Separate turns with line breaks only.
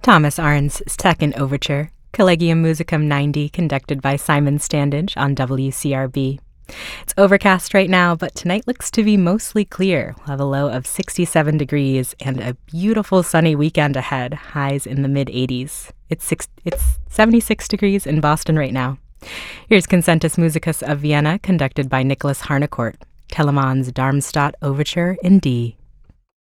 Thomas Arndt's second overture, Collegium Musicum 90, conducted by Simon Standage on WCRB. It's overcast right now, but tonight looks to be mostly clear. We'll have a low of 67 degrees and a beautiful sunny weekend ahead, highs in the mid-80s. It's 76 degrees in Boston right now. Here's Concentus Musicus of Vienna, conducted by Nicholas Harnoncourt, Telemann's Darmstadt Overture in D.